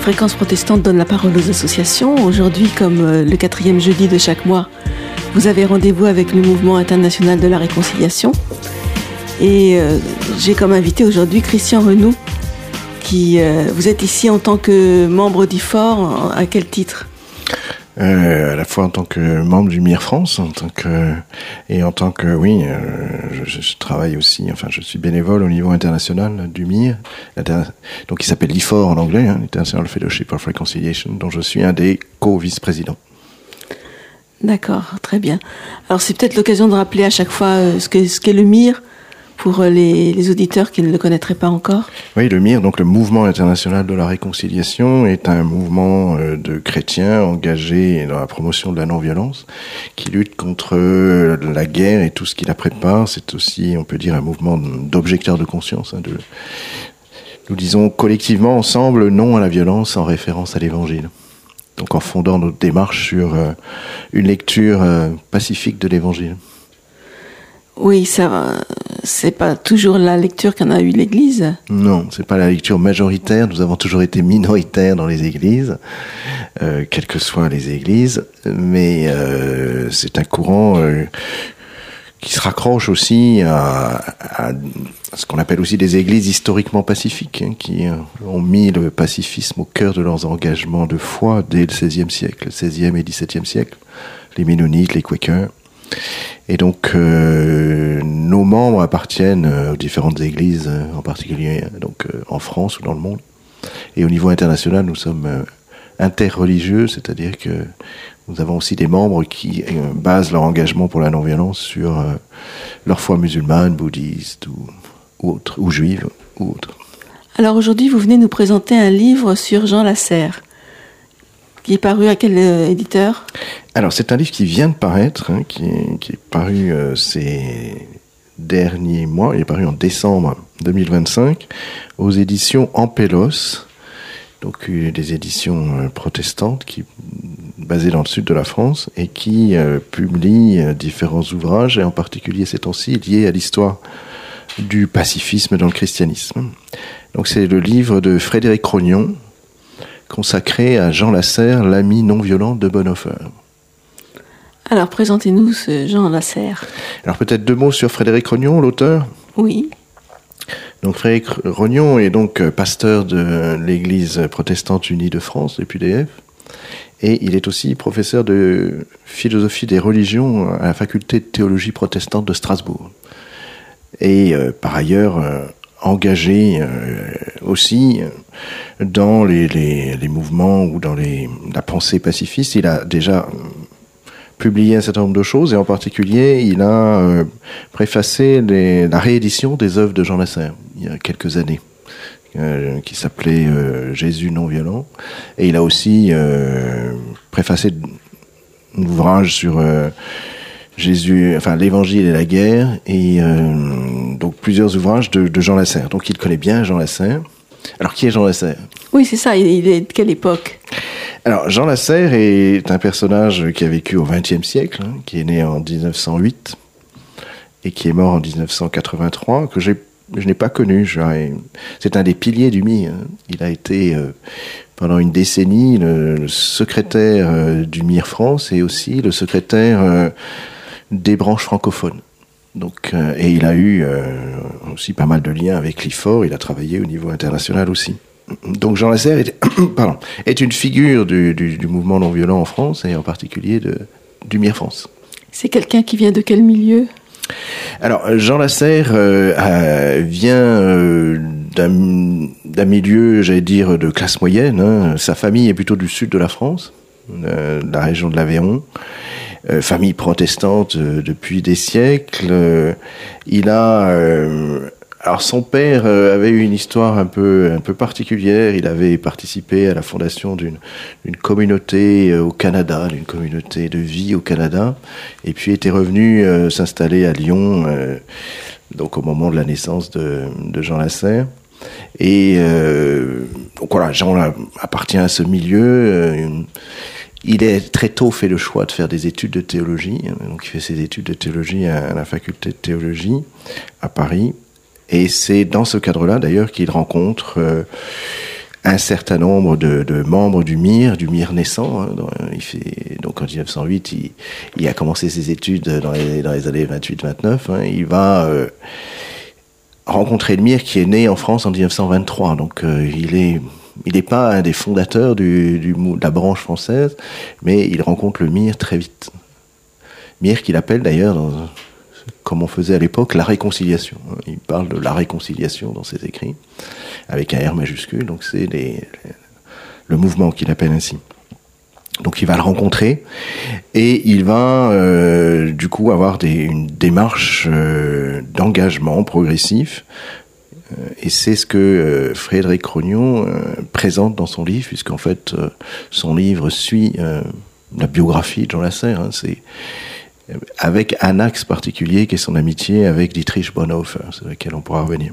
Fréquence protestante donne la parole aux associations. Aujourd'hui, comme le 4e jeudi de chaque mois, vous avez rendez-vous avec le Mouvement international de la réconciliation. Et j'ai comme invité aujourd'hui Christian Renou, vous êtes ici en tant que membre d'IFOR. À quel titre ? À la fois en tant que membre du MIR France, je travaille aussi, je suis bénévole au niveau international du MIR, donc il s'appelle l'IFOR en anglais, International Fellowship of Reconciliation, dont je suis un des co-vice-présidents. D'accord, très bien. Alors c'est peut-être l'occasion de rappeler à chaque fois ce qu'est le MIR, pour les auditeurs qui ne le connaîtraient pas encore. Oui, le MIR, donc le Mouvement international de la réconciliation, est un mouvement de chrétiens engagés dans la promotion de la non-violence, qui lutte contre la guerre et tout ce qui la prépare. C'est aussi, on peut dire, un mouvement d'objecteurs de conscience. Nous disons collectivement, ensemble, non à la violence en référence à l'Évangile. Donc en fondant notre démarche sur une lecture pacifique de l'Évangile. Oui, ça, c'est pas toujours la lecture qu'en a eu l'Église. Non, c'est pas la lecture majoritaire. Nous avons toujours été minoritaires dans les églises, quelles que soient les églises. Mais c'est un courant qui se raccroche aussi à ce qu'on appelle aussi des églises historiquement pacifiques, qui ont mis le pacifisme au cœur de leurs engagements de foi dès le XVIe siècle, le XVIe et XVIIe siècle. Les Mennonites, les Quakers. Et donc, nos membres appartiennent aux différentes églises, en particulier en France ou dans le monde. Et au niveau international, nous sommes interreligieux, c'est-à-dire que nous avons aussi des membres qui basent leur engagement pour la non-violence sur leur foi musulmane, bouddhiste ou autre, ou juive ou autre. Alors aujourd'hui, vous venez nous présenter un livre sur Jean Lasserre, qui est paru à quel éditeur ? Alors, c'est un livre qui vient de paraître, qui est paru ces derniers mois. Il est paru en décembre 2025 aux éditions Ampélos, donc des éditions protestantes basées dans le sud de la France et qui publient différents ouvrages, et en particulier ces temps-ci liés à l'histoire du pacifisme dans le christianisme. Donc, c'est le livre de Frédéric Rognon, consacré à Jean Lasserre, l'ami non-violent de Bonhoeffer. Alors, présentez-nous ce Jean Lasserre. Alors, peut-être 2 mots sur Frédéric Rognon, l'auteur ? Oui. Donc, Frédéric Rognon est donc pasteur de l'Église protestante unie de France, le PUDF, et il est aussi professeur de philosophie des religions à la faculté de théologie protestante de Strasbourg. Et par ailleurs, engagé aussi dans les mouvements ou dans la pensée pacifiste. Il a déjà publié un certain nombre de choses, et en particulier, il a préfacé la réédition des œuvres de Jean Lasserre, il y a quelques années, qui s'appelait Jésus non-violent. Et il a aussi préfacé un ouvrage sur Jésus, l'Évangile et la guerre, et donc plusieurs ouvrages de Jean Lasserre. Donc il connaît bien Jean Lasserre. Alors qui est Jean Lasserre ? Oui, c'est ça, il est de quelle époque ? Alors Jean Lasserre est un personnage qui a vécu au XXe siècle, qui est né en 1908 et qui est mort en 1983, que je n'ai pas connu. C'est un des piliers du MIR. Il a été pendant une décennie le secrétaire du MIR France et aussi le secrétaire des branches francophones. Donc, et il a eu aussi pas mal de liens avec l'IFOR. Il a travaillé au niveau international aussi. Donc Jean Lasserre est une figure du mouvement non-violent en France, et en particulier du MIR France. C'est quelqu'un qui vient de quel milieu ? Alors Jean Lasserre vient d'un milieu, j'allais dire, de classe moyenne. Sa famille est plutôt du sud de la France, de la région de l'Aveyron. Famille protestante depuis des siècles. Alors son père avait eu une histoire un peu particulière. Il avait participé à la fondation d'une communauté au Canada, d'une communauté de vie au Canada, et puis était revenu s'installer à Lyon, donc au moment de la naissance de Jean Lasserre. Et donc voilà, Jean appartient à ce milieu. Il a très tôt fait le choix de faire des études de théologie, donc il fait ses études de théologie à la faculté de théologie à Paris. Et c'est dans ce cadre-là, d'ailleurs, qu'il rencontre un certain nombre de membres du MIR naissant. Hein, donc en 1908, il a commencé ses études dans les années 28-29. Hein, il va rencontrer le MIR qui est né en France en 1923. Donc il n'est pas un des fondateurs de la branche française, mais il rencontre le MIR très vite. MIR qu'il appelle d'ailleurs, comme on faisait à l'époque, la réconciliation. Il parle de la réconciliation dans ses écrits, avec un R majuscule, donc c'est le mouvement qu'il appelle ainsi. Donc il va le rencontrer, et il va du coup avoir une démarche d'engagement progressif, et c'est ce que Frédéric Rognon présente dans son livre, puisqu'en fait son livre suit la biographie de Jean Lasserre, hein, c'est avec un axe particulier qui est son amitié avec Dietrich Bonhoeffer, sur lequel on pourra revenir.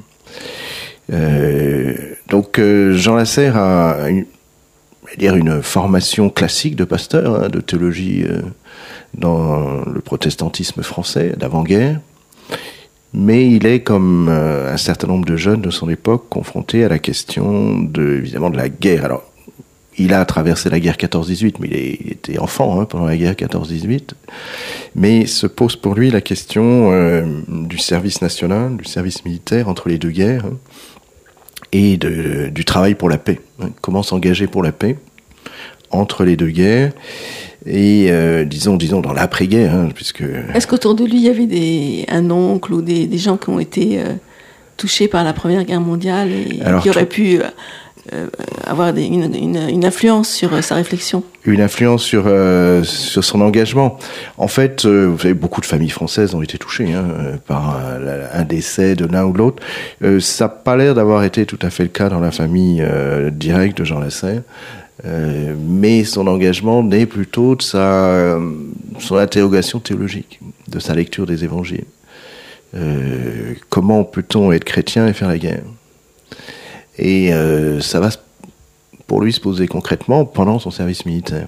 Donc Jean Lasserre a une formation classique de pasteur, hein, de théologie dans le protestantisme français d'avant-guerre, mais il est, comme un certain nombre de jeunes de son époque, confronté à la question évidemment de la guerre. Alors, il a traversé la guerre 14-18, mais il était enfant pendant la guerre 14-18. Mais se pose pour lui la question du service national, du service militaire entre les deux guerres, hein, et du travail pour la paix. Hein. Comment s'engager pour la paix entre les deux guerres, et disons dans l'après-guerre, hein, puisque... Est-ce qu'autour de lui, il y avait un oncle ou des gens qui ont été touchés par la Première Guerre mondiale et qui auraient pu... avoir une influence sur sa réflexion. Une influence sur son engagement. En fait, vous savez, beaucoup de familles françaises ont été touchées par un décès de l'un ou de l'autre. Ça n'a pas l'air d'avoir été tout à fait le cas dans la famille directe de Jean Lasserre, mais son engagement naît plutôt de son interrogation théologique, de sa lecture des évangiles. Comment peut-on être chrétien et faire la guerre ? Et ça va pour lui se poser concrètement pendant son service militaire,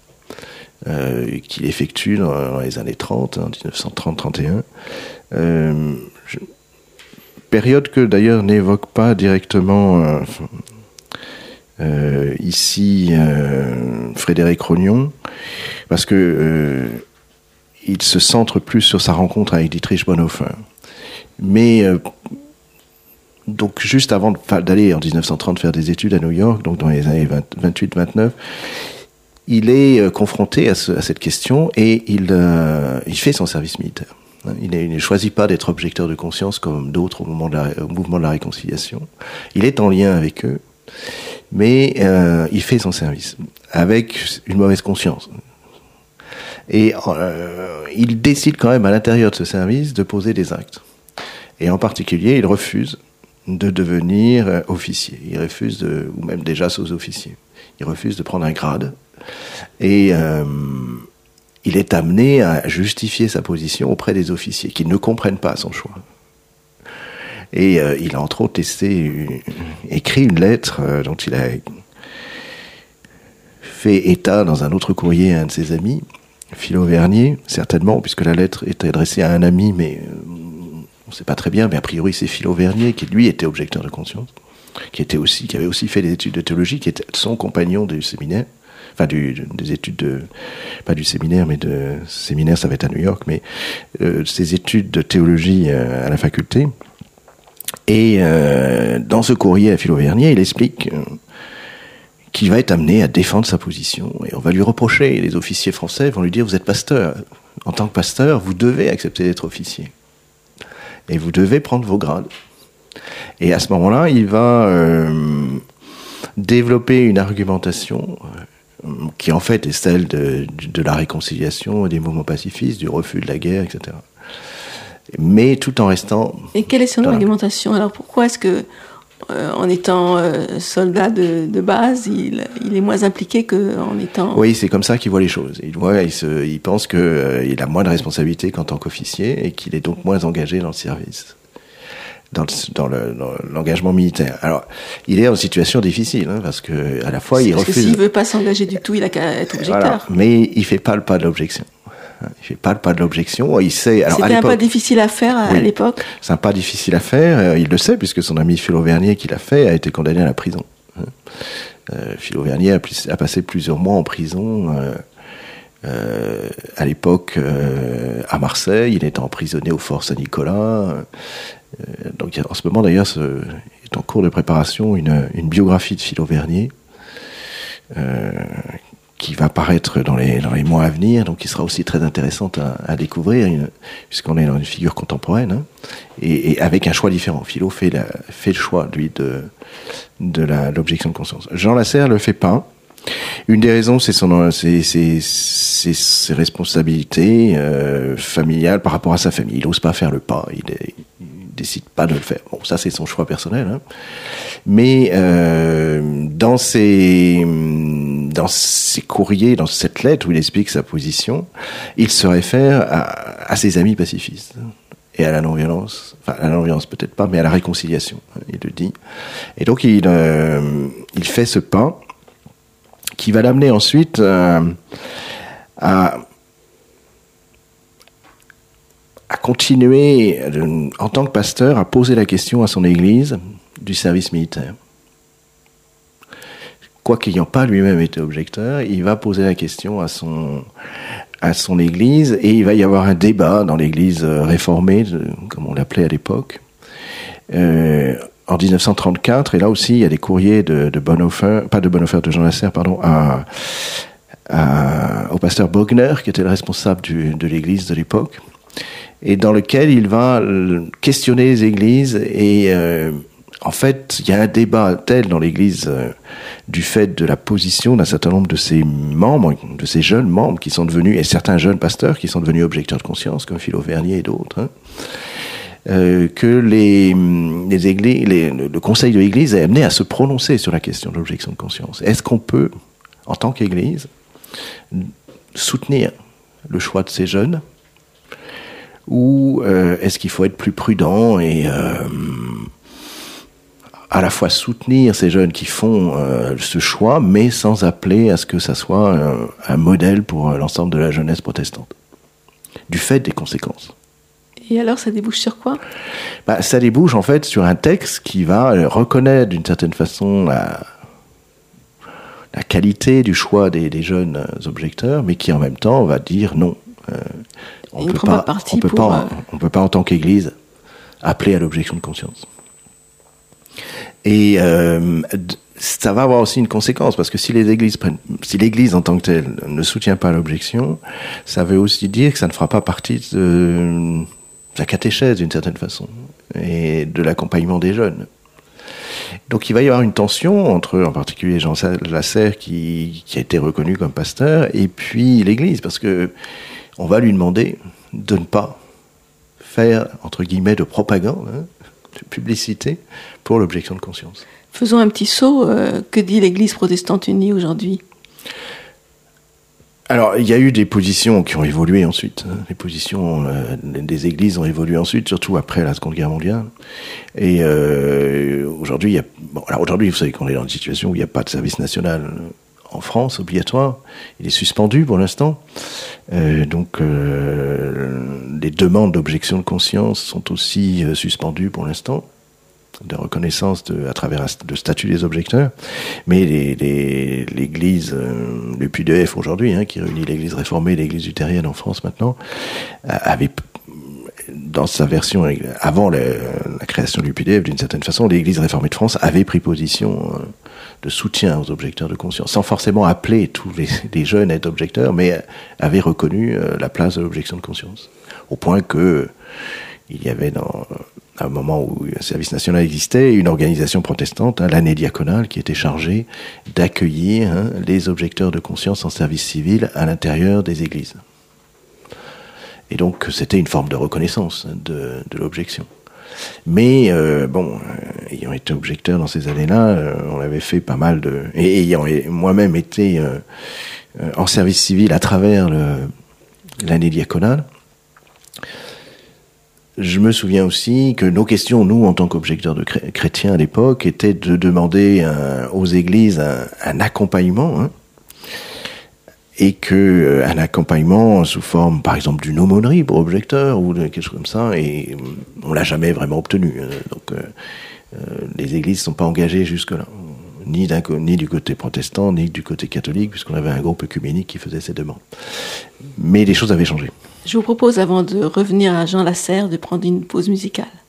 qu'il effectue dans les années 30, hein, 1930-31. Période que d'ailleurs n'évoque pas directement ici Frédéric Rognon, parce que il se centre plus sur sa rencontre avec Dietrich Bonhoeffer. Mais... donc juste avant d'aller en 1930 faire des études à New York, donc dans les années 28-29, il est confronté à cette question, et il fait son service militaire. Il ne choisit pas d'être objecteur de conscience comme d'autres au mouvement de la réconciliation. Il est en lien avec eux, mais il fait son service avec une mauvaise conscience. Et il décide quand même à l'intérieur de ce service de poser des actes. Et en particulier, il refuse de devenir officier. Il refuse ou même déjà sous-officier. Il refuse de prendre un grade. Et il est amené à justifier sa position auprès des officiers, qui ne comprennent pas son choix. Et il a entre autres écrit une lettre dont il a fait état dans un autre courrier à un de ses amis, Philo Vernier, certainement, puisque la lettre était adressée à un ami, mais... on ne sait pas très bien, mais a priori c'est Philo Vernier, qui lui était objecteur de conscience, qui avait aussi fait des études de théologie, qui était son compagnon du séminaire, enfin des études pas du séminaire, mais de séminaire, ça va être à New York, mais ses études de théologie à la faculté. Et dans ce courrier à Philo Vernier, il explique qu'il va être amené à défendre sa position, et on va lui reprocher, les officiers français vont lui dire: vous êtes pasteur, en tant que pasteur, vous devez accepter d'être officier. Et vous devez prendre vos grades. Et à ce moment-là, il va développer une argumentation qui en fait est celle de la réconciliation, des mouvements pacifistes, du refus de la guerre, etc. Mais tout en restant... Et quelle est son argumentation ? Alors pourquoi est-ce que, en étant soldat de base, il est moins impliqué qu'en étant... Oui, c'est comme ça qu'il voit les choses. Il pense qu'il a moins de responsabilités qu'en tant qu'officier, et qu'il est donc moins engagé dans le service, dans l'engagement militaire. Alors, il est en situation difficile, hein, parce que à la fois il refuse... Parce que s'il veut pas s'engager du tout, il a qu'à être objecteur. Voilà. Mais il fait pas le pas de l'objection. Il fait pas le pas de l'objection. Il sait. Alors, c'était un pas difficile à faire à l'époque. C'est un pas difficile à faire. Il le sait, puisque son ami Philo Vernier qui l'a fait a été condamné à la prison. Philo Vernier a passé plusieurs mois en prison. À l'époque, à Marseille, il était emprisonné au Fort Saint-Nicolas. Donc, en ce moment, d'ailleurs, est en cours de préparation une biographie de Philo Vernier qui va paraître dans les mois à venir, donc qui sera aussi très intéressante à découvrir, puisqu'on est dans une figure contemporaine, hein, et avec un choix différent. Philo fait le choix, lui, de l'objection de conscience. Jean Lasserre le fait pas. Une des raisons, c'est ses responsabilités familiales par rapport à sa famille. Il n'ose pas faire le pas, il décide pas de le faire. Bon, ça, c'est son choix personnel, hein. Mais dans ses courriers, dans cette lettre où il explique sa position, il se réfère à ses amis pacifistes et à la non-violence. Enfin, à la non-violence peut-être pas, mais à la réconciliation, il le dit. Et donc, il fait ce pas qui va l'amener ensuite à continuer, en tant que pasteur, à poser la question à son Église du service militaire. Quoique n'ayant pas lui-même été objecteur, il va poser la question à son Église, et il va y avoir un débat dans l'Église réformée, comme on l'appelait à l'époque, en 1934, et là aussi il y a des courriers de Jean Lasserre, au pasteur Bogner, qui était le responsable de l'Église de l'époque, et dans lequel il va questionner les églises, et en fait, il y a un débat tel dans l'Église du fait de la position d'un certain nombre de ses membres, de ses jeunes membres qui sont devenus, et certains jeunes pasteurs qui sont devenus objecteurs de conscience, comme Philo Vernier et d'autres, hein, que le Conseil de l'Église est amené à se prononcer sur la question de l'objection de conscience. Est-ce qu'on peut, en tant qu'Église, soutenir le choix de ces jeunes, ou est-ce qu'il faut être plus prudent et à la fois soutenir ces jeunes qui font ce choix, mais sans appeler à ce que ça soit un modèle pour l'ensemble de la jeunesse protestante, du fait des conséquences. Et alors, ça débouche sur quoi ? Ça débouche en fait sur un texte qui va reconnaître d'une certaine façon la qualité du choix des jeunes objecteurs, mais qui en même temps va dire non. On ne peut pas en tant qu'Église appeler à l'objection de conscience. Et ça va avoir aussi une conséquence, parce que si l'Église en tant que telle ne soutient pas l'objection, ça veut aussi dire que ça ne fera pas partie de la catéchèse d'une certaine façon, et de l'accompagnement des jeunes. Donc il va y avoir une tension entre, en particulier, Jean Lasserre qui a été reconnu comme pasteur, et puis l'Église, parce que on va lui demander de ne pas faire, entre guillemets, de propagande, hein, de publicité pour l'objection de conscience. Faisons un petit saut. Que dit l'Église protestante unie aujourd'hui ? Alors, il y a eu des positions qui ont évolué ensuite. Hein. Les positions des églises ont évolué ensuite, surtout après la Seconde Guerre mondiale. Et aujourd'hui, aujourd'hui, vous savez qu'on est dans une situation où il n'y a pas de service national en France obligatoire. Il est suspendu pour l'instant. Donc, les demandes d'objection de conscience sont aussi suspendues pour l'instant, de reconnaissance à travers le statut des objecteurs. Mais l'Église, le PUDF aujourd'hui, hein, qui réunit l'Église réformée et l'Église luthérienne en France maintenant, avait, dans sa version avant la création du PUDF, d'une certaine façon, l'Église réformée de France avait pris position de soutien aux objecteurs de conscience, sans forcément appeler tous les jeunes à être objecteurs, mais avait reconnu la place de l'objection de conscience, au point que il y avait à un moment où un service national existait, une organisation protestante, hein, l'année diaconale, qui était chargée d'accueillir les objecteurs de conscience en service civil à l'intérieur des églises. Et donc, c'était une forme de reconnaissance de l'objection. Mais, ayant été objecteur dans ces années-là, on avait fait pas mal et ayant moi-même été en service civil à travers l'année diaconale, je me souviens aussi que nos questions, nous, en tant qu'objecteurs de chrétiens à l'époque, étaient de demander aux églises un accompagnement, hein, et un accompagnement sous forme, par exemple, d'une aumônerie pour objecteurs, ou de quelque chose comme ça, et on l'a jamais vraiment obtenu. Donc, les églises ne sont pas engagées jusque-là. ni du côté protestant, ni du côté catholique, puisqu'on avait un groupe œcuménique qui faisait ces demandes. Mais les choses avaient changé. Je vous propose, avant de revenir à Jean Lasserre, de prendre une pause musicale.